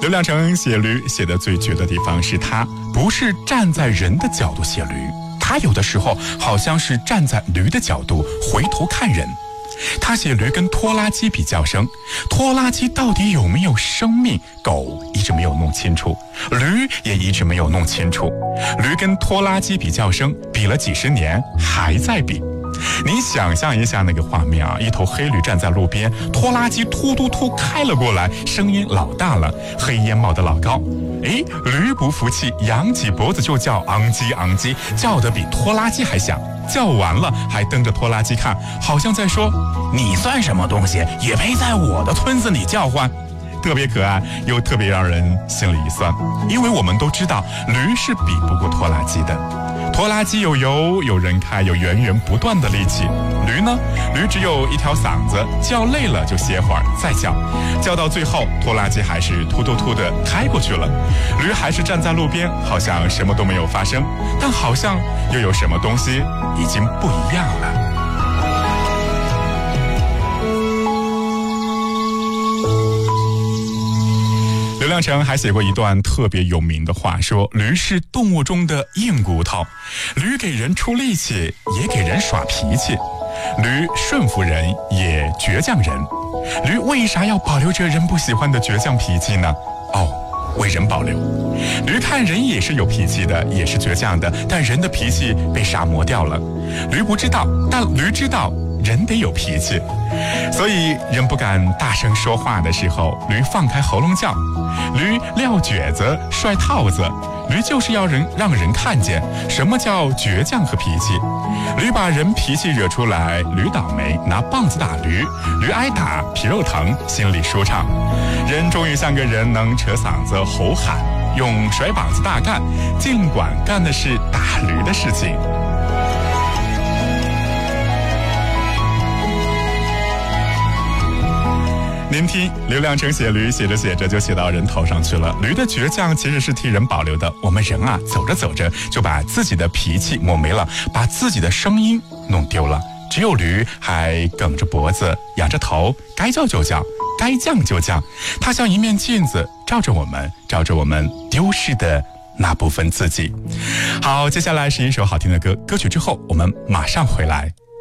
刘亮程写驴写的最绝的地方是他不是站在人的角度写驴，他有的时候好像是站在驴的角度回头看人。他写驴跟拖拉机比较声，拖拉机到底有没有生命，狗一直没有弄清楚，驴也一直没有弄清楚。驴跟拖拉机比较声，比了几十年还在比。你想象一下那个画面啊，一头黑驴站在路边，拖拉机突突突开了过来，声音老大了，黑烟冒得老高。驴不服气，扬起脖子就叫，昂叽昂叽，叫得比拖拉机还响。叫完了还瞪着拖拉机看，好像在说你算什么东西，也配在我的村子里叫唤。特别可爱，又特别让人心里一酸，因为我们都知道驴是比不过拖拉机的。拖拉机有油，有人开，有源源不断的力气。驴呢？驴只有一条嗓子，叫累了就歇会儿再叫，叫到最后拖拉机还是突突突的开过去了，驴还是站在路边，好像什么都没有发生，但好像又有什么东西已经不一样了。刘亮程还写过一段特别有名的话，说驴是动物中的硬骨头，驴给人出力气，也给人耍脾气，驴顺服人，也倔强人。驴为啥要保留着人不喜欢的倔强脾气呢？为人保留。驴看人也是有脾气的，也是倔强的，但人的脾气被啥磨掉了。驴不知道，但驴知道人得有脾气，所以人不敢大声说话的时候，驴放开喉咙叫。驴撂蹶子摔套子，驴就是要让人看见什么叫倔强和脾气。驴把人脾气惹出来，驴倒霉，拿棒子打驴，驴挨打皮肉疼，心里舒畅。人终于像个人，能扯嗓子吼喊，用甩膀子大干，尽管干的是打驴的事情。您听，刘亮程写驴，写着写着就写到人头上去了。驴的倔强其实是替人保留的。我们人啊，走着走着就把自己的脾气抹没了，把自己的声音弄丢了。只有驴还梗着脖子，仰着头，该叫就叫，该犟就犟。它像一面镜子，照着我们丢失的那部分自己。好，接下来是一首好听的歌，歌曲之后我们马上回来。